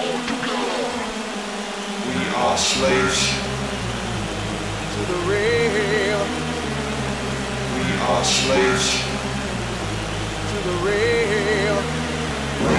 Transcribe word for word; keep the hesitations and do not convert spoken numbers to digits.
We are slaves to the rail, we are slaves to the rail.